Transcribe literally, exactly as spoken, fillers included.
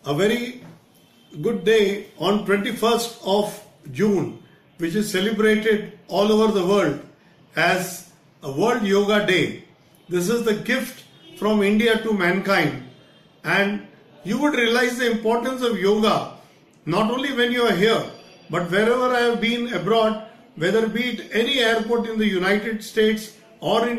a very good day on twenty-first of June, which is celebrated all over the world as a World Yoga Day. This is the gift from India to mankind, and you would realize the importance of yoga not only when you are here, but wherever I have been abroad, whether be it any airport in the United States or in